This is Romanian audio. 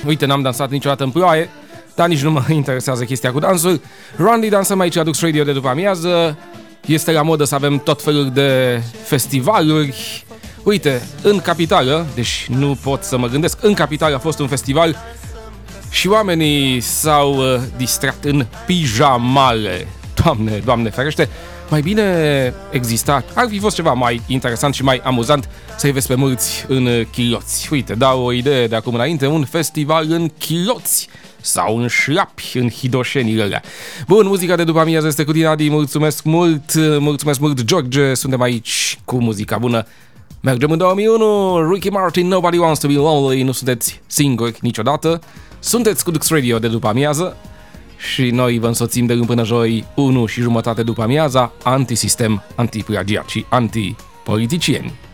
Uite, n-am dansat niciodată în ploaie, dar nici nu mă interesează chestia cu dansul. Randy, dansăm aici la Dux Radio de după amiază. Este la modă să avem tot felul de festivaluri. Uite, în capitală, deci nu pot să mă gândesc, în capitală a fost un festival și oamenii s-au distrat în pijamale. Doamne ferește, mai bine ar fi fost ceva mai interesant și mai amuzant să-i vezi pe mulți în chiloți. Uite, dau o idee de acum înainte, un festival în chiloți sau în șlapi, în hidoșenile alea. Bun, muzica de după amiază este cu tine, Adi, mulțumesc mult, George, suntem aici cu muzica bună. Mergem în 2001, Ricky Martin, Nobody Wants to Be Lonely, nu sunteți singuri niciodată, sunteți cu Dux Radio de după amiază și noi vă însoțim de luni până joi, 1:30 după amiaza, antisistem, antiplagiat și antipoliticieni.